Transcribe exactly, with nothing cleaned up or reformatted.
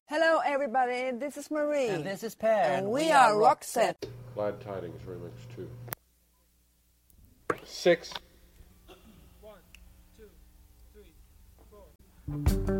Hello everybody, this is Marie. And this is Per. And we, we are Roxette. Glad Tidings Remix two. Six. One, two, three, four.